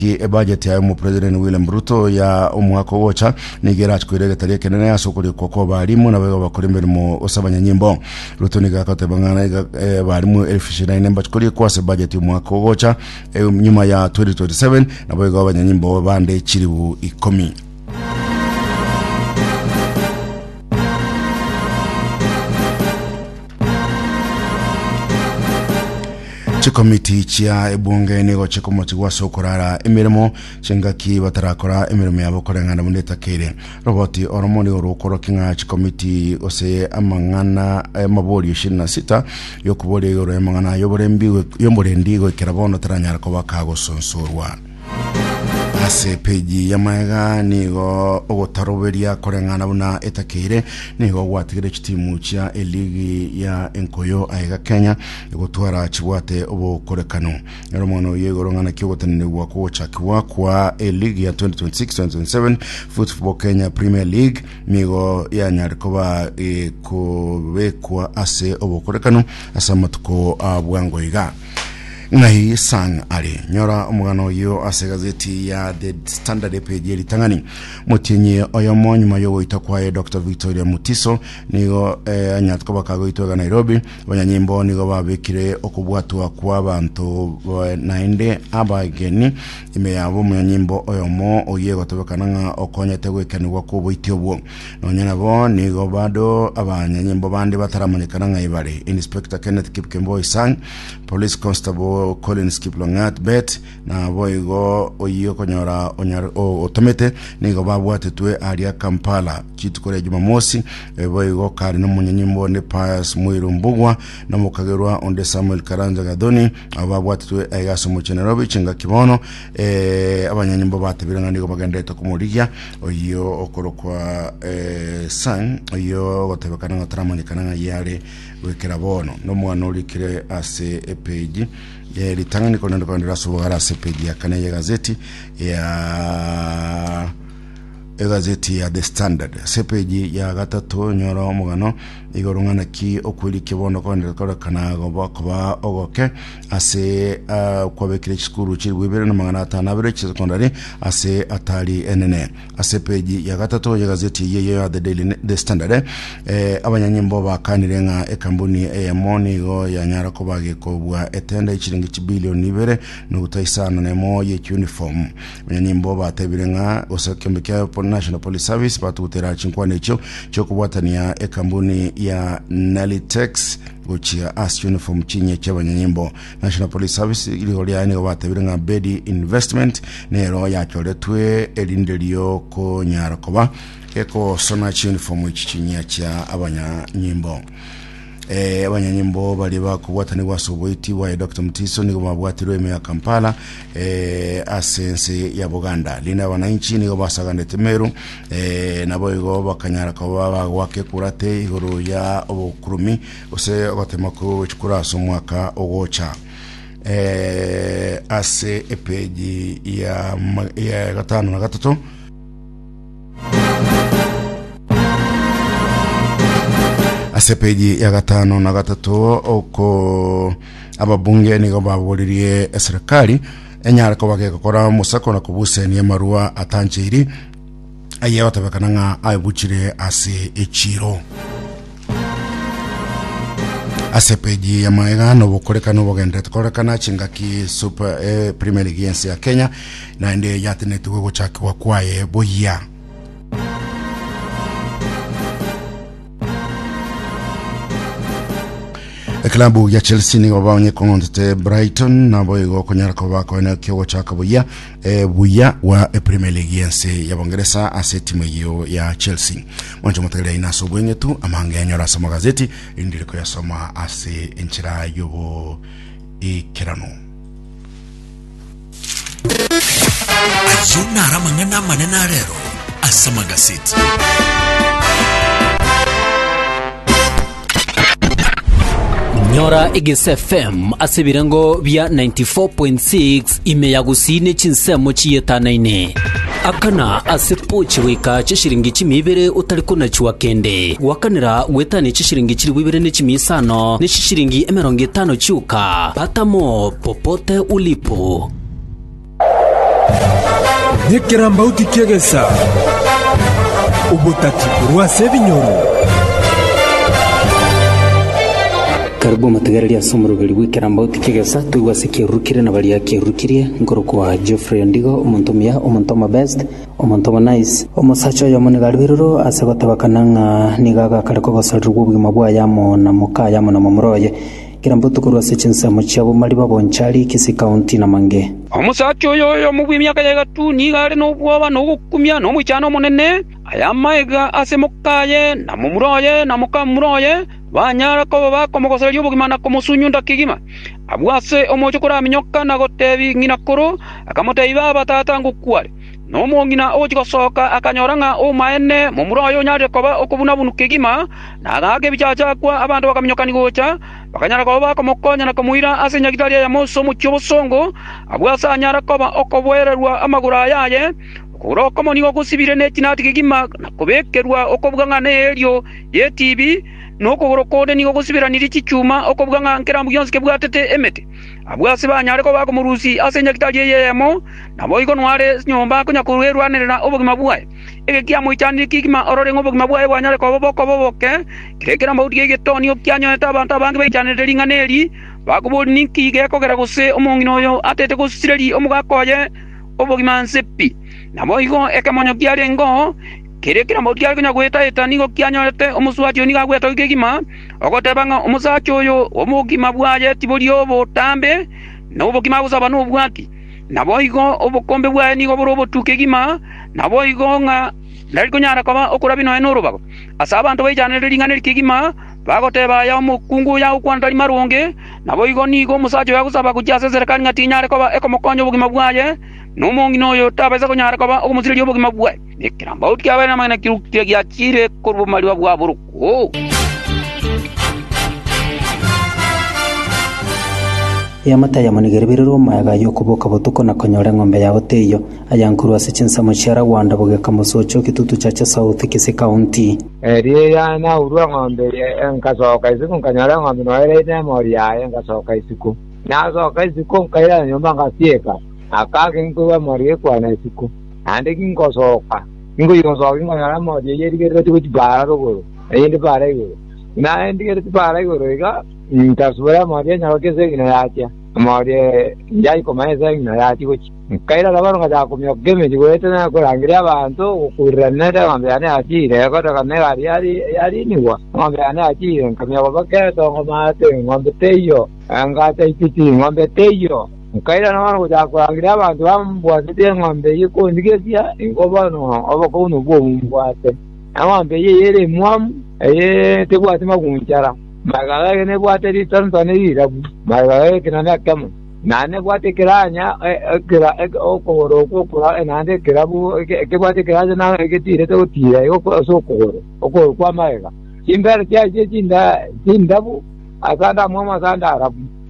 budget ya mu President William Ruto ya umwaka wocha nigera kwirege tarike nene asokuri kwa barimu na bego bakora imirimo osabanya nyimbo. Ruto nigakate bangana barimu 1900 mbachukuri kwa se budget umwaka wocha nyuma ya 2027 na bego abanyanyimbo bande chiribu 10. Chikomiti chia ebunge nigo chikomoti wa sokorara emirimo chingaki batarakora emirimo yabo korengana mundeta kire roboti oromoni orokoro kinga chikomiti ose amangana mabori 26 yokubore yoro amangana yobore ndigo kirabono taranyara ko bakago sonsorwa ase peji yamaega nigo ogotaroberia korengana buna etakire nigo gwatigire chitimu chia eligi ya enkoyo aiga Kenya igotwara chibwate obokorekano eromono yegorongana kyogotanene gwako chakwa kwa eligi ya 2026-2027 Football Kenya Premier League nigo ya nyarikoba kubekwa ase obokorekano asamatuko abwangoiga ngai sang ali nyora omugano yo ase gazeti ya The Standard page litangani mutinye oyomo nyuma yo goita kwa Dr. Victoria Mutiso nigo anyatko bakagoitwa Nairobi banyanyimbo nigo babikire okubwatwa kwa abantu nainde abageni ime yabo munyanyimbo oyomo oyego tobekananga okonyete gwekanirwa ko boityo bwo nonyana bo nigo bado abanyanyimbo bandi bataramanyikana ngaibare Inspector Kenneth Kipkemboi sang Police Constable Collins Kiplongat bet na boigo oyiyo konyora otomete nigo babwatetwe aria Kampala chitukore Jumamosi boigo kari no munyanyimbo ne Pius Muirumbugwa na mukagerwa onde Samuel Karanja Gadoni ababwatetwe aigaso mu Nairobi chinga kibono abanyanyimbo batebiranga nigo bagandeta kumuriya oyiyo okorokwa sang oyiyo gotebekana ngataramanyikana yare wekera bono no mwana urikire ase page litangani konendo kondera subagara ase page ya kana ya gazeti ya The Standard ase page ya gatatu nyoro mugano igorungana ki okwiri kibono kondera kana goba ogoke ase kwabekire chikuru chirwibere no magana 5 secondary ase atali NN ase page ya gatatu ya gazeti ya The Standard abanyanyimbo bakanirenga ekambuni eyamoni go ya nyara ko bagekobwa etenda ichiringi bilioni 2 no utaisana nemo ye uniform abanyanyimbo batebirenga osakembekya National Police Service batutera chinkwane cyo kubwatania ekambuni ya Nalitex gochia as uniform chinye cy'abanyanyimbo National Police Service iligoria yani batebirenga Bedi Investment nero yachoretwe elindelio ko nyarakoba eko sona uniform ichinya cha abanyanyimbo abanyanyimbo bali bakubwatani wasoboiti wa Dr. Mutiso nigo babwatirwe me ya Kampala asense ya Buganda lina wananchi nigo basagande temeru nabo igo bakanyara ko wake kurate igoro ya obukurumi ose batemako chikuraso mwaka ogocha ase page ya gatano na gatatu asepeji ya gatano na gatatu oko ababunge nigo baburirie serikali enyara ko bagekora musako na kubusenia marua atanjiri aye batabakana ayibuchire ase echiro asepeji ya maegano bokorekano bogende korekana chingaki Super Premier League ya Kenya na ende yatene tugo chakwa kwaye boya klabu ya Chelsea ni wabanye kongonte Brighton na boigo konyara ko bako na kyo chaka buya wa Premier League yense ya Bongereza ase timu hiyo ya Chelsea mwanjo mutagera inaso bwenye tu amanga yanyora sama gazeti indire ko yasoma ase enchira yobo ikirano ayuna ramangana manena rero asama gazeti Nyora Igis FM asibirango via 94.6 imeyagusine chinsemo chiyetanaine akana asepoche weka chishiringi chimibere utariko na chuwa kende wakanira wetani chishiringi chiriwibere ne chimisano ne chishiringi 50 chuka patamo popote ulipo. Nyekirambauti kiegesa ubutati rwase binyoro. Karibu matigariri ya somurugari wikirambauti kiegesa tuigwasikia rukire na bali yake rukirie ngoro kwa Geoffrey Ndigo omuntumia omuntoma best omuntoma nice omusacho ya munigari biruro asegotabakananga nigaga kareko gosorerwa ubwima bwa yamo na muka yamo na mumuroye kirambutu kurwa sechense muchabo mali babonchari Kisii County na mange omusacho yo mubwimyaka ya gatu nigare no bwoba no gukumya no muchano munene ayamaiga asemukaye na mumuroye na muka muroye banyara ko bakomogoserio bugimana komusunyunda kigima abwase omochokora minyoka na gotebi ngina koro akamoteiba batata ngukware no mongina ochigosoka akanyoranga omaene mumuroyo nyare koba okubuna bunu kigima na gage bichacha kwa abantu bakaminyoka nigocha bakanyara ko bakomokonya na komuira asenya gitaria ya moso muchobo songo abwasa anyara koba okobwererwa amagura yaye kuroko monigo kusibire netinati kigima nakobekerwa okobwanga neryo ye TV noko gorokode nigo gusibira niri chichuma okobwanga nkerambu yonske bwatete emete abwase banyare ko bakomurusi asenya kitaje yemo nabo igo nware nyomba kunya kurwerwanira obugima bwaye ege kya muichani kigima orore ngobugima bwaye bwanyare ko boboke kirekera mbauti getoni okyanyo tabanta bangi baichane ringaneri bakubuli ninkige kogera gose omongino yo atete gusireri omugakoye obugima nsepi nabo igo ekemonyo kyari ngo kirekera mbauti kyari kunya gweta etanigo kyanyorete omuswacho niga gweta kigima okotebanga omusacho yo omugima bwaye tibolio botambe no bugima busaba no bwati nabo igo obukombe bwaye nigo borobo tukegima nabo igo nga ndari kunyara koba okurabino enoro bago asa abantu baichane ringane kigima bagoteba ya mukungu ya ukwandari marunge nabo igo nigo musacho yagusaba kujase serikali ngatinyare koba ekomokonyo bugima bwaye no mongino yo tabeza kunyara koba omusiri bugima bwaye nikiramba utya na mana kirukire ya chire korbo maliwa bwa buruko yamata ya manigerebero mayaga yo kuboka botuko na konyore ngombe ya hoteyo ayankuru asichinsa mushara wanda bogeka musocho kitutu chacha South Kisii County ria na urwa ngombe enkasoka isiku kanyore ngombe no ere moria enkasoka isiku na soka isiku kaira nyomba ngasieka akake ngwa moria kwa na isiku ande kingosoka ngosoka ngonyara moria yerigere tukubara rogoro eyende bara igoro na endigere bara igoro iga ntasubira moria nyakese ina yacha moria yai komaesa ina yachi gochi kaira labaronga ja komyo geme jigwete na kurangira abantu kuranera ngambya ne achire kota kane yari niwa ngambya ne achire kamya babake to ngomate ngombe teyo angata ikiti ngombe teyo kaira na baro ja kurangira abantu bambwate ngombe yiko ndigesia ingobano obakono bo mbwate ngombe yere mwam tebwate magunchara magaga ne bwate ritanzane rirabu magaga kinana kama nane bwate kiranya kira okoro okora enande kirabu ke bwate kiraje na ketire to tira so okoro kwa maega imbere kya jinda jindabu akanda mama sanda arabu